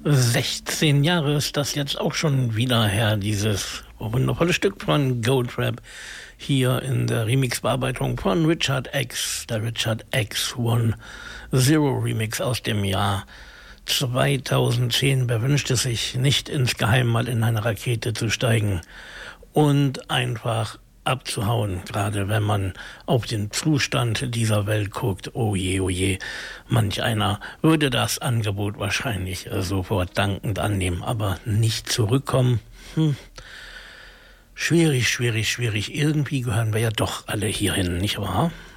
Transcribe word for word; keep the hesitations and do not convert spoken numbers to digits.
sechzehn Jahre ist das jetzt auch schon wieder her, dieses wundervolle Stück von Goldfrapp hier in der Remix-Bearbeitung von Richard X, der Richard X One Zero Remix aus dem Jahr zweitausendzehn. Wer wünscht es sich, nicht insgeheim mal in eine Rakete zu steigen und einfach abzuhauen, gerade wenn man auf den Zustand dieser Welt guckt. Oh je, oh je, manch einer würde das Angebot wahrscheinlich sofort dankend annehmen, aber nicht zurückkommen. Hm. Schwierig, schwierig, schwierig. Irgendwie gehören wir ja doch alle hierhin, nicht wahr?